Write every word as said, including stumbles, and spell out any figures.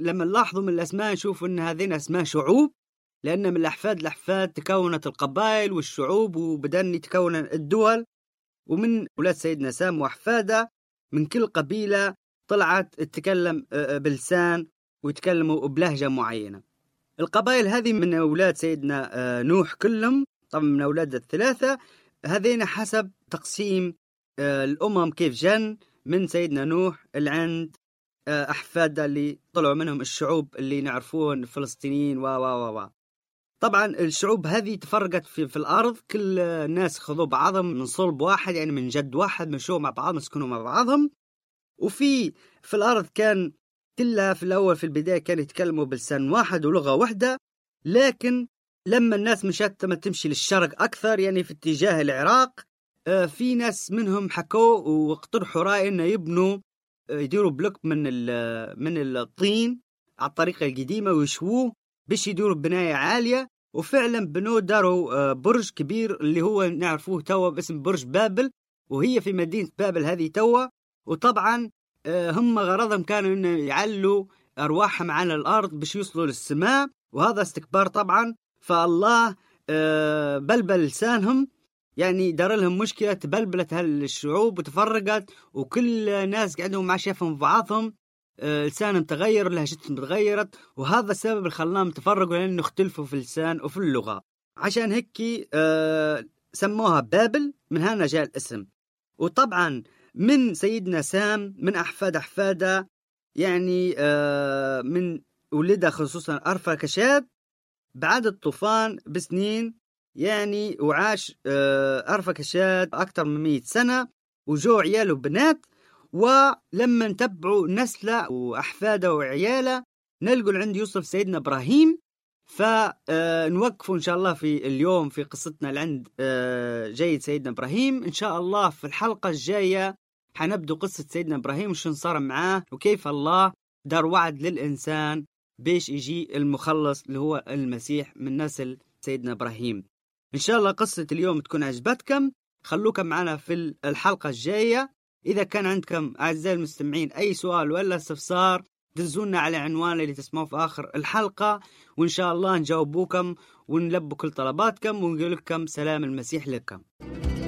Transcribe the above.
لما نلاحظوا من الأسماء نشوف أن هذين أسماء شعوب، لأن من الأحفاد الأحفاد تكونت القبائل والشعوب وبدأن يتكون الدول. ومن أولاد سيدنا سام وأحفاده من كل قبيلة طلعت تتكلم بلسان ويتكلموا بلهجة معينة. القبائل هذه من أولاد سيدنا نوح كلهم، طبعا من أولاد الثلاثة هذين حسب تقسيم الأمم كيف جن من سيدنا نوح اللي عند أحفاده اللي طلعوا منهم الشعوب اللي نعرفون فلسطينيين و و و طبعا الشعوب هذه تفرقت في, في الأرض، كل الناس خذوا بعضهم من صلب واحد، يعني من جد واحد، مشوا مع بعض، مسكنوا مع بعضهم. وفي في الأرض كان كلها في الأول في البداية كانوا يتكلموا بلسان واحد ولغة واحدة، لكن لما الناس مشت ما تمشي للشرق أكثر، يعني في اتجاه العراق، في ناس منهم حكوا واقترحوا رأي إنه يبنوا يديروا بلوك من من الطين على الطريقة القديمة ويشووه باش يدوروا بناية عالية. وفعلا بنوا داروا برج كبير اللي هو نعرفوه توا باسم برج بابل، وهي في مدينة بابل هذه توا. وطبعا هم غرضهم كانوا إنه يعلوا أرواحهم على الأرض باش يوصلوا للسماء، وهذا استكبار طبعا. فالله بلبل لسانهم، يعني دار لهم مشكلة، تبلبلت هالشعوب وتفرقت، وكل ناس قاعدوا مع شافهم بعضهم لسانهم تغير، لهجتهم تغيرت، وهذا السبب اللي خلاهم تفرقوا لأنه اختلفوا في اللسان وفي اللغة. عشان هيك سموها بابل، من هنا جاء الاسم. وطبعا من سيدنا سام من أحفاد أحفاده، يعني من ولده خصوصا أرفكشاد بعد الطوفان بسنين، يعني وعاش أرفكشاد أكثر من مئة سنة وجو عياله بنات. ولما نتبعوا نسله وأحفاده وعياله نلقوا عند يوسف سيدنا إبراهيم. فنوقفوا إن شاء الله في اليوم في قصتنا لعند جيد سيدنا إبراهيم. إن شاء الله في الحلقة الجاية حنبدو قصة سيدنا إبراهيم وشو صار معاه، وكيف الله دار وعد للإنسان بيش يجي المخلص اللي هو المسيح من نسل سيدنا إبراهيم. إن شاء الله قصة اليوم تكون عجبتكم، خلوكم معنا في الحلقة الجاية. إذا كان عندكم أعزائي المستمعين أي سؤال ولا استفسار دزونا على عنوان اللي تسمعوه في آخر الحلقة، وإن شاء الله نجاوبوكم ونلبوا كل طلباتكم ونقول لكم سلام المسيح لكم.